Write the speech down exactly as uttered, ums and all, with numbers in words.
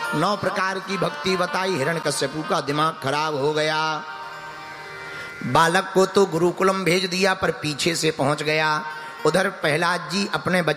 नौ प्रकार की भक्ति बताई। हिरण्यकश्यपु का दिमाग खराब हो गया। बालक को तो गुरुकुलम भेज दिया पर पीछे से पहुंच गया। उधर प्रहलाद जी अपने